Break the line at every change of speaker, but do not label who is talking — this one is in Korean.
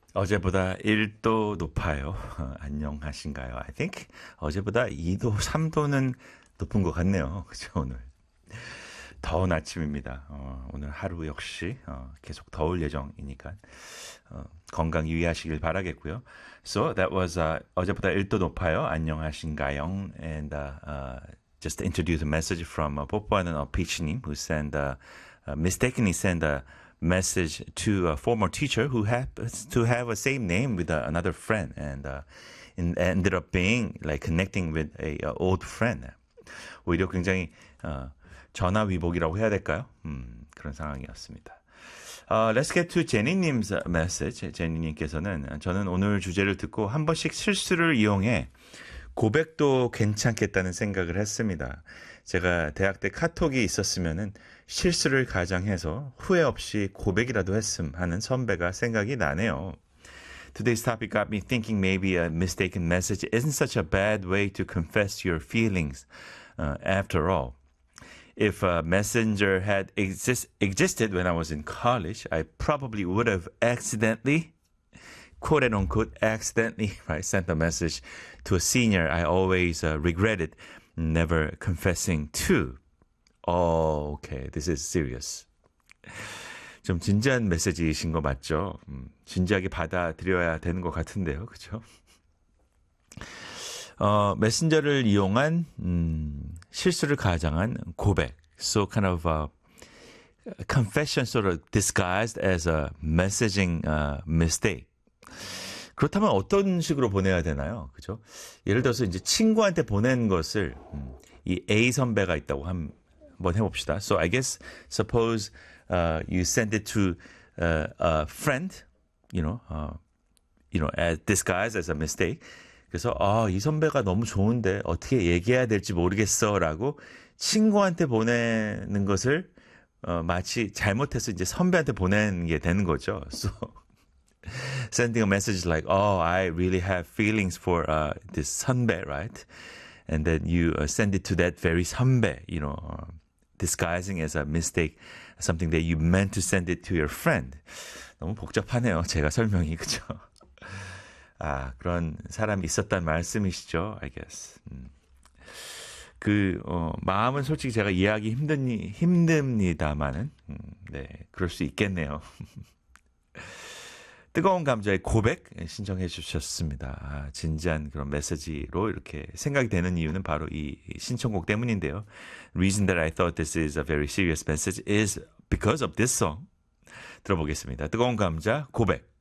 어제보다 1도 높아요. 안녕하신가요? I think 어제보다 2도, 3도는 높은 것 같네요. 그죠, 오늘. 더운 아침입니다. 오늘 하루 역시 계속 더울 예정이니까 건강 유의하시길 바라겠고요. So that was 어제보다 1도 높아요. 안녕하신가요? And just to introduce a message from 뽀뽀하는 피치님 who sent mistakenly sent a message to a former teacher who happens to have a same name with another friend and ended up being like connecting with a old friend. 오히려 굉장히 전화위복이라고 해야 될까요? 그런 상황이었습니다. Let's get to 제니님's message. 제니님께서는 저는 오늘 주제를 듣고 한 번씩 실수를 이용해 고백도 괜찮겠다는 생각을 했습니다. 제가 대학 때 카톡이 있었으면은 실수를 가장해서 후회 없이 고백이라도 했음 하는 선배가 생각이 나네요. Today's topic got me thinking maybe a mistaken message isn't such a bad way to confess your feelings after all. If a messenger had existed when I was in college, I probably would have accidentally, quote and unquote, accidentally, right, sent a message to a senior I always regretted never confessing to. Oh, okay, this is serious. 좀 진지한 메시지이신 거 맞죠? 진지하게 받아들여야 되는 것 같은데요, 그렇죠? 메신저를 이용한 실수를 가장한 고백. So kind of confession sort of disguised as a messaging mistake. 그렇다면 어떤 식으로 보내야 되나요? 그죠? 예를 들어서 이제 친구한테 보낸 것을 이 A 선배가 있다고 한번 해봅시다. So I guess suppose you send it to a friend, as disguised as a mistake. 그래서 이 선배가 너무 좋은데 어떻게 얘기해야 될지 모르겠어라고 친구한테 보내는 것을 마치 잘못해서 이제 선배한테 보내는 게 되는 거죠. So sending a message like, I really have feelings for this 선배, right? And then you send it to that very 선배, disguising as a mistake, something that you meant to send it to your friend. 너무 복잡하네요. 제가 설명이, 그죠? 그런 사람이 있었단 말씀이시죠, I guess. 마음은 솔직히 제가 이해하기 힘듭니다만은, 네, 그럴 수 있겠네요. 뜨거운 감자의 고백 신청해 주셨습니다. 진지한 그런 메시지로 이렇게 생각이 되는 이유는 바로 이 신청곡 때문인데요. Reason that I thought this is a very serious message is because of this song. 들어보겠습니다. 뜨거운 감자 고백.